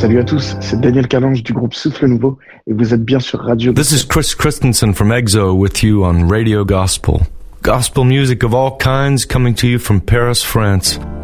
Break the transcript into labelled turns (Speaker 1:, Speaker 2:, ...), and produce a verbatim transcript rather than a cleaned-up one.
Speaker 1: Salut à tous, c'est Daniel Calange du groupe Souffle Nouveau et vous êtes bien sur Radio
Speaker 2: This is Chris Christensen from EXO with you on Radio Gospel. Gospel music of all kinds coming to you from Paris, France.